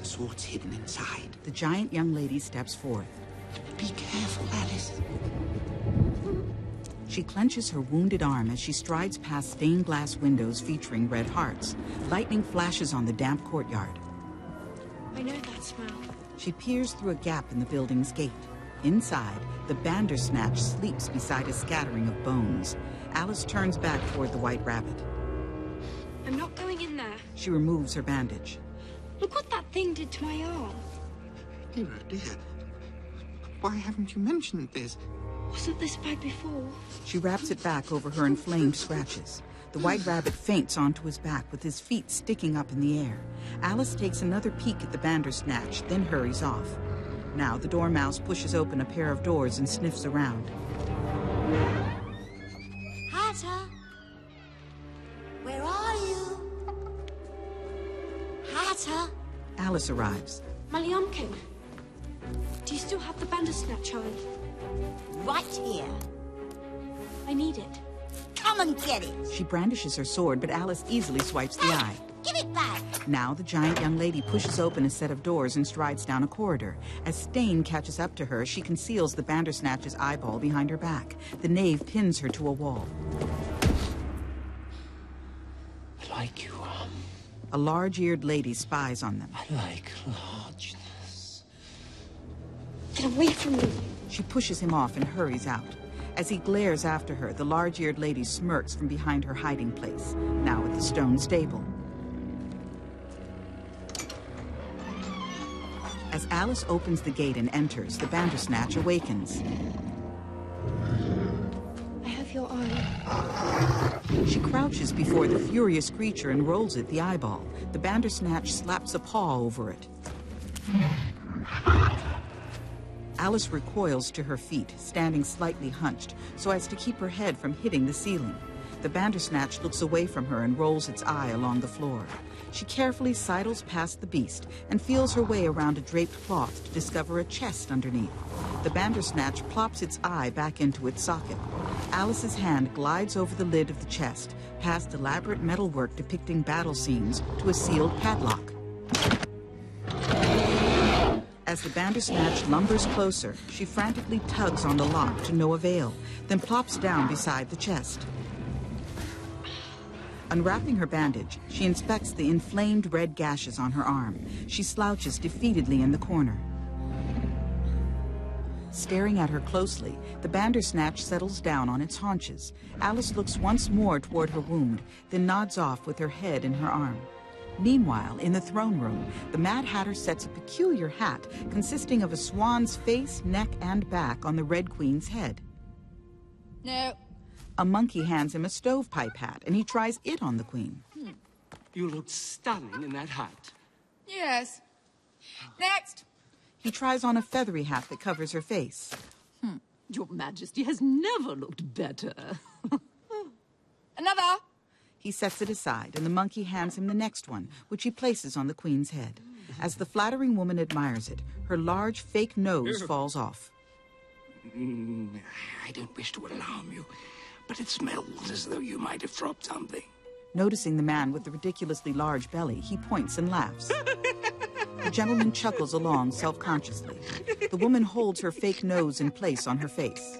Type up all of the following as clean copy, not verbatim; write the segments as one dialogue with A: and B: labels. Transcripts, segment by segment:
A: us what's hidden inside.
B: The giant young lady steps forth.
A: Be careful, Alice.
B: She clenches her wounded arm as she strides past stained glass windows featuring red hearts. Lightning flashes on the damp courtyard.
C: I know that smell.
B: She peers through a gap in the building's gate. Inside, the Bandersnatch sleeps beside a scattering of bones. Alice turns back toward the White Rabbit.
C: I'm not going in there.
B: She removes her bandage.
C: Look what that thing did to my arm.
A: Dear, oh dear. Why haven't you mentioned this?
C: Wasn't this bad before?
B: She wraps it back over her inflamed scratches. The White Rabbit faints onto his back with his feet sticking up in the air. Alice takes another peek at the Bandersnatch, then hurries off. Now the Dormouse pushes open a pair of doors and sniffs around.
D: Hatter, where are you? Hatter?
B: Alice arrives.
C: Malyomkin, do you still have the Bandersnatch eye?
D: Right here.
C: I need it.
D: Come and get it.
B: She brandishes her sword, but Alice easily swipes the eye.
D: Give it back.
B: Now the giant young lady pushes open a set of doors and strides down a corridor. As Stain catches up to her, she conceals the Bandersnatch's eyeball behind her back. The knave pins her to a wall.
A: I like you,
B: A large-eared lady spies on them.
A: I like largeness.
C: Get away from me.
B: She pushes him off and hurries out. As he glares after her, the large-eared lady smirks from behind her hiding place, now at the stone stable. As Alice opens the gate and enters, the Bandersnatch awakens.
C: I have your eye.
B: She crouches before the furious creature and rolls it the eyeball. The Bandersnatch slaps a paw over it. Alice recoils to her feet, standing slightly hunched, so as to keep her head from hitting the ceiling. The Bandersnatch looks away from her and rolls its eye along the floor. She carefully sidles past the beast and feels her way around a draped cloth to discover a chest underneath. The Bandersnatch plops its eye back into its socket. Alice's hand glides over the lid of the chest, past elaborate metalwork depicting battle scenes, to a sealed padlock. As the Bandersnatch lumbers closer, she frantically tugs on the lock to no avail, then plops down beside the chest. Unwrapping her bandage, she inspects the inflamed red gashes on her arm. She slouches defeatedly in the corner. Staring at her closely, the Bandersnatch settles down on its haunches. Alice looks once more toward her wound, then nods off with her head in her arm. Meanwhile, in the throne room, the Mad Hatter sets a peculiar hat consisting of a swan's face, neck, and back on the Red Queen's head.
D: No.
B: A monkey hands him a stovepipe hat, and he tries it on the Queen.
A: You look stunning in that hat.
D: Yes. Next.
B: He tries on a feathery hat that covers her face.
E: Your Majesty has never looked better.
D: Another.
B: He sets it aside, and the monkey hands him the next one, which he places on the Queen's head. As the flattering woman admires it, her large fake nose falls off.
A: I don't wish to alarm you, but it smells as though you might have dropped something.
B: Noticing the man with the ridiculously large belly, he points and laughs. The gentleman chuckles along self-consciously. The woman holds her fake nose in place on her face.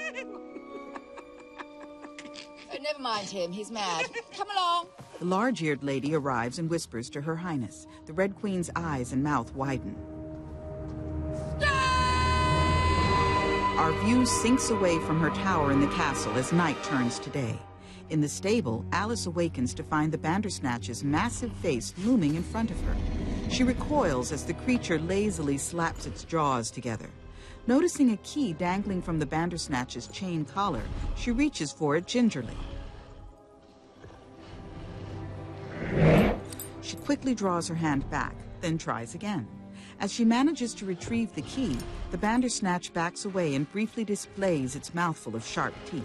D: Oh, never mind him. He's mad. Come along.
B: The large-eared lady arrives and whispers to Her Highness. The Red Queen's eyes and mouth widen. Our view sinks away from her tower in the castle as night turns to day. In the stable, Alice awakens to find the Bandersnatch's massive face looming in front of her. She recoils as the creature lazily slaps its jaws together. Noticing a key dangling from the Bandersnatch's chain collar, she reaches for it gingerly. She quickly draws her hand back, then tries again. As she manages to retrieve the key, the Bandersnatch backs away and briefly displays its mouthful of sharp teeth.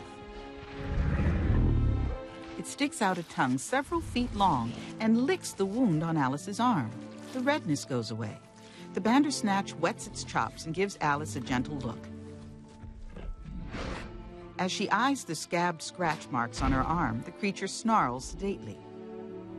B: It sticks out a tongue several feet long and licks the wound on Alice's arm. The redness goes away. The Bandersnatch whets its chops and gives Alice a gentle look. As she eyes the scabbed scratch marks on her arm, the creature snarls sedately.